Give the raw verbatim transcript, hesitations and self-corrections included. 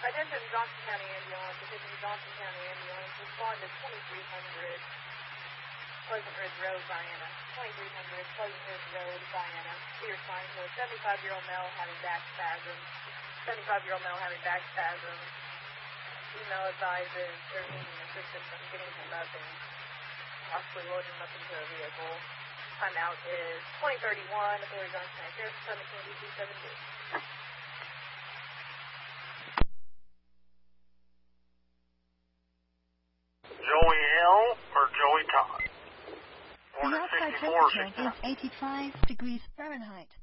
Attention Johnson County Ambulance. Attention Johnson County Ambulance. Respond to twenty-three hundred Pleasant Ridge Road, Diana. twenty-three hundred Pleasant Ridge Road, Diana. Be responding to a seventy-five-year-old male having back spasms. seventy-five-year-old male having back spasms. Email advises they're needing assistance in getting him up and possibly loading him up into a vehicle. Timeout is twenty thirty-one. Authority Johnson County Sheriff's Department, K D two seventy. Joey L. or Joey Todd? The outside temperature is eighty-five degrees Fahrenheit.